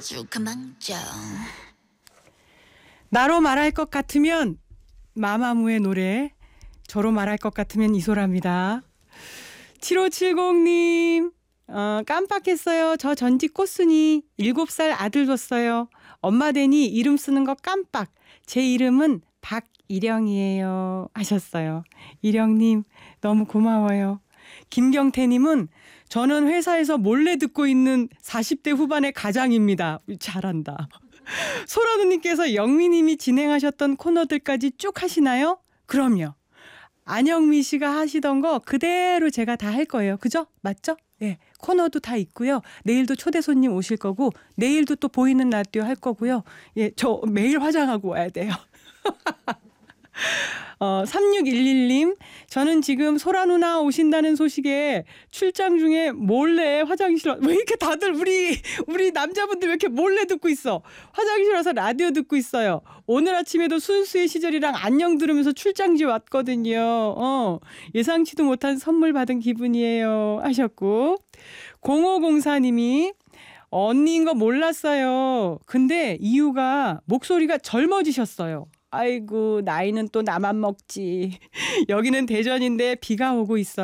아주 금방져. 나로 말할 것 같으면 마마무의 노래, 저로 말할 것 같으면 이소라입니다. 7570님, 깜빡했어요. 저 전직 꽃순이 7살 아들 뒀어요. 엄마 되니 이름 쓰는 거 깜빡. 제 이름은 박일영이에요 하셨어요. 일영님 너무 고마워요. 김경태님은 저는 회사에서 몰래 듣고 있는 40대 후반의 가장입니다. 잘한다. 소라누님께서 영미님이 진행하셨던 코너들까지 쭉 하시나요? 그럼요. 안영미 씨가 하시던 거 그대로 제가 다 할 거예요. 그죠? 맞죠? 예, 코너도 다 있고요. 내일도 초대 손님 오실 거고 내일도 또 보이는 라디오 할 거고요. 예, 저 매일 화장하고 와야 돼요. 3611님, 저는 지금 소라 누나 오신다는 소식에 출장 중에 몰래 화장실 왜 이렇게 다들 우리 남자분들 왜 이렇게 몰래 듣고 있어? 화장실 와서 라디오 듣고 있어요. 오늘 아침에도 순수의 시절이랑 안녕 들으면서 출장지 왔거든요. 예상치도 못한 선물 받은 기분이에요 하셨고, 0504님이 언니인 거 몰랐어요. 근데 이유가 목소리가 젊어지셨어요. 아이고 나이는 또 나만 먹지. 여기는 대전인데 비가 오고 있어요.